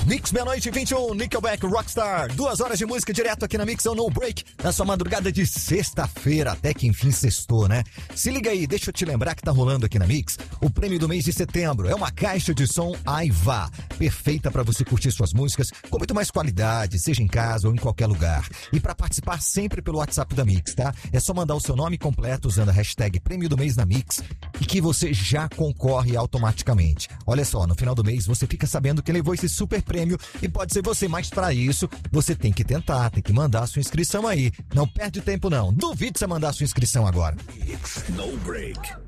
Mix meia-noite 21, Nickelback Rockstar. 2 horas de música direto aqui na Mix No Break, na sua madrugada de sexta-feira, até que enfim sextou, né? Se liga aí, deixa eu te lembrar que tá rolando aqui na Mix o prêmio do mês de setembro. É uma caixa de som Aiva, perfeita para você curtir suas músicas com muito mais qualidade, seja em casa ou em qualquer lugar. E para participar sempre pelo WhatsApp da Mix, tá? É só mandar o seu nome completo usando a hashtag prêmio do mês na Mix e que você já concorre automaticamente. Olha só, no final do mês você fica sabendo quem levou esse super prêmio e pode ser você, mas para isso você tem que tentar, tem que mandar a sua inscrição aí. Não perde tempo não, duvide você mandar a sua inscrição agora. Mix No Break.